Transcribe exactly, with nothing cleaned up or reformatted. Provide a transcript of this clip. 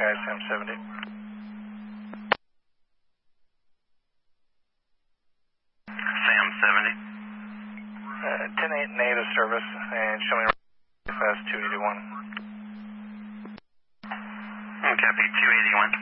Sky Sam seventy. Sam seventy. Uh, ten eight native service, and show me fast two eighty-one. Copy, two eighty-one.